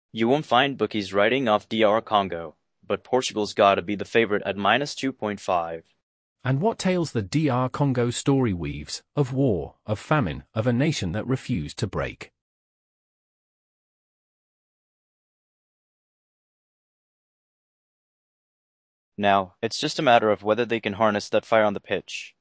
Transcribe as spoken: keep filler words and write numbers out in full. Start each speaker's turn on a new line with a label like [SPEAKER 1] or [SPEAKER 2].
[SPEAKER 1] You won't find bookies writing off D R Congo, but Portugal's gotta be the favorite at minus two point five.
[SPEAKER 2] And what tales the D R Congo story weaves, of war, of famine, of a nation that refused to break.
[SPEAKER 1] Now, it's just a matter of whether they can harness that fire on the pitch.